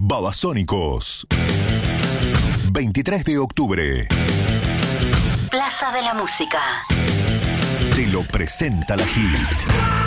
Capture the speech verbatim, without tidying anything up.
Babasónicos. veintitrés de octubre. Plaza de la Música. Te lo presenta la Hit.